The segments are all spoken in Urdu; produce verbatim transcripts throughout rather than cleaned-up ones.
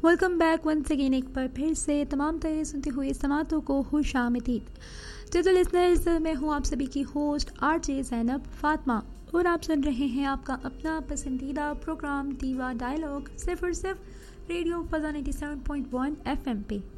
ویلکم بیک ونس اگین، ایک بار پھر سے تمام ترین سنتے ہوئے سماعتوں کو خوش آمدید۔ ٹو لسنرز، میں ہوں آپ سبھی کی ہوسٹ آر جے زینب فاطمہ، اور آپ سن رہے ہیں آپ کا اپنا پسندیدہ پروگرام دیوا ڈائلاگ صرف اور صرف ریڈیو فضا ninety seven point one F M پہ۔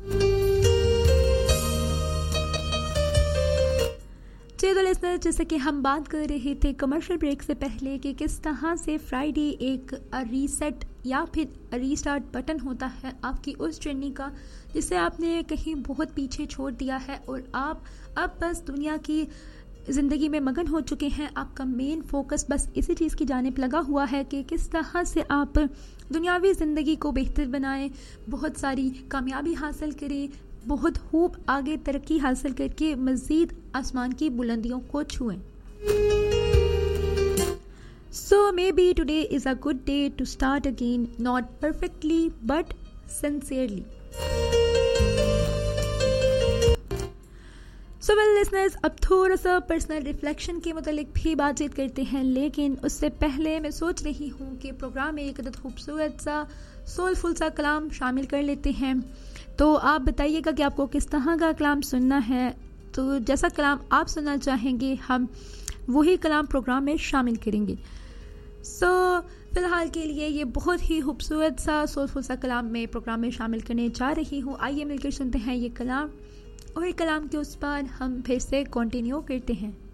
چلو لسنر، جیسے کہ ہم بات کر رہے تھے کمرشل بریک سے پہلے کہ کس طرح سے فرائیڈے ایک ریسیٹ یا پھر ریسٹارٹ بٹن ہوتا ہے آپ کی اس جرنی کا جسے آپ نے کہیں بہت پیچھے چھوڑ دیا ہے، اور آپ اب بس دنیا کی زندگی میں مگن ہو چکے ہیں۔ آپ کا مین فوکس بس اسی چیز کی جانب لگا ہوا ہے کہ کس طرح سے آپ دنیاوی زندگی کو بہتر بنائیں، بہت ساری کامیابی حاصل کریں، بہت خوب آگے ترقی حاصل کر کے مزید آسمان کی بلندیوں کو چھوئیں۔ So maybe today is a good day to start again, not perfectly but sincerely. So well listeners، اب تھوڑا سا پرسنل ریفلیکشن کے متعلق بھی بات چیت کرتے ہیں، لیکن اس سے پہلے میں سوچ رہی ہوں کہ پروگرام میں ایک عدد خوبصورت سا سولفل سا کلام شامل کر لیتے ہیں۔ تو آپ بتائیے گا کہ آپ کو کس طرح کا کلام سننا ہے، تو جیسا کلام آپ سننا چاہیں گے ہم وہی کلام پروگرام میں شامل کریں گے۔ سو so, فی الحال کے لیے یہ بہت ہی خوبصورت سا سولفل سا کلام میں پروگرام میں شامل کرنے جا رہی ہوں۔ آئیے مل کر سنتے ہیں یہ کلام، اور کلام کے اس پر ہم پھر سے کنٹینیو کرتے ہیں۔